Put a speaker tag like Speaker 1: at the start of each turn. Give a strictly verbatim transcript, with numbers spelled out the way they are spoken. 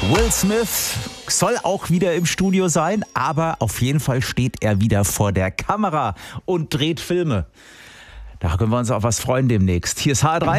Speaker 1: Will Smith soll auch wieder im Studio sein, aber auf jeden Fall steht er wieder vor der Kamera und dreht Filme. Da können wir uns auf was freuen demnächst. Hier ist H drei.